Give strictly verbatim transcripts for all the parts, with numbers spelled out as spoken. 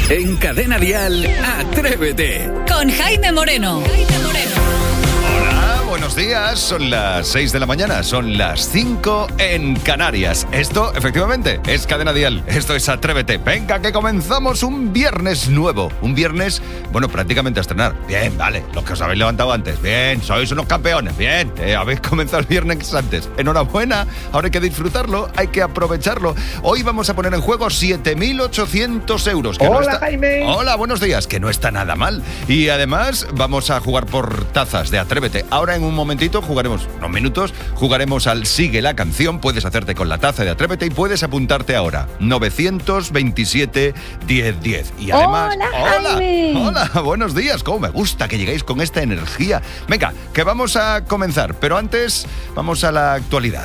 En Cadena Dial, Atrévete. Con Jaime Moreno. Jaime Moreno. Hola, buenos días. Son las seis de la mañana, son las cinco en Canarias. Esto, efectivamente, es Cadena Dial. Esto es Atrévete. Venga, que comenzamos un viernes nuevo. Un viernes, bueno, prácticamente a estrenar. Bien, vale, los que os habéis levantado antes. Bien, sois unos campeones. Bien, eh, habéis comenzado el viernes antes. Enhorabuena, ahora hay que disfrutarlo, hay que aprovecharlo. Hoy vamos a poner en juego siete mil ochocientos euros. Que Hola, no está... Jaime. Hola, buenos días, que no está nada mal. Y además vamos a jugar por tazas de Atrévete. Ahora en un momentito jugaremos, unos minutos, jugaremos al Sigue la Canción. Puedes hacerte con la taza de Atrévete y puedes apuntarte ahora. novecientos veintisiete, diez diez. Y además... Hola, hola, Jaime. hola, buenos días. Cómo me gusta que lleguéis con esta energía. Venga, que vamos a comenzar. Pero antes, vamos a la actualidad.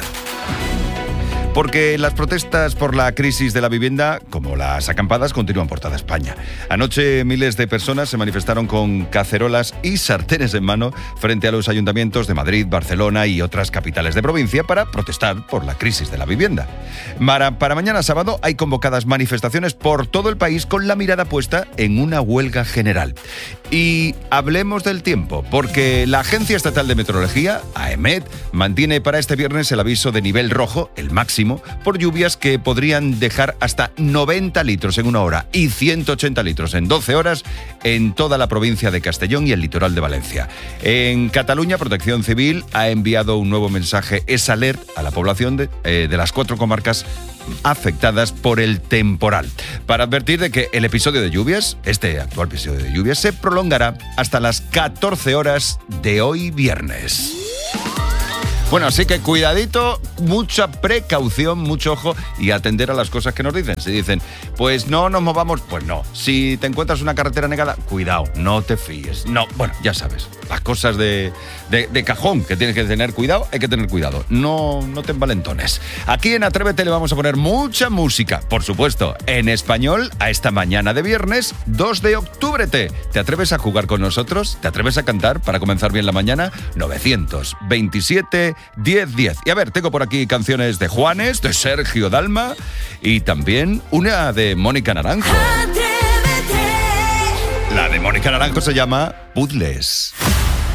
Porque las protestas por la crisis de la vivienda, como las acampadas, continúan por toda España. Anoche miles de personas se manifestaron con cacerolas y sartenes en mano frente a los ayuntamientos de Madrid, Barcelona y otras capitales de provincia para protestar por la crisis de la vivienda. Para, para mañana sábado hay convocadas manifestaciones por todo el país con la mirada puesta en una huelga general. Y hablemos del tiempo, porque la Agencia Estatal de Meteorología, AEMET, mantiene para este viernes el aviso de nivel rojo, el máximo, por lluvias que podrían dejar hasta noventa litros en una hora y ciento ochenta litros en doce horas en toda la provincia de Castellón y el litoral de Valencia. En Cataluña, Protección Civil ha enviado un nuevo mensaje Es-Alert a la población de, eh, de las cuatro comarcas afectadas por el temporal, para advertir de que el episodio de lluvias, este actual episodio de lluvias, se prolongará hasta las catorce horas de hoy viernes. Bueno, así que cuidadito, mucha precaución, mucho ojo y atender a las cosas que nos dicen. Si dicen, pues no nos movamos, pues no. Si te encuentras una carretera negada, cuidado, no te fíes. No, bueno, ya sabes, las cosas de, de, de cajón que tienes que tener cuidado, hay que tener cuidado. No, no te envalentones. Aquí en Atrévete le vamos a poner mucha música, por supuesto, en español a esta mañana de viernes, dos de octubre. ¿Te, ¿Te atreves a jugar con nosotros? ¿Te atreves a cantar para comenzar bien la mañana? novecientos veintisiete, diez diez. Y a ver, tengo por aquí canciones de Juanes, de Sergio Dalma y también una de Mónica Naranjo. Atrévete. La de Mónica Naranjo se llama Puzzles.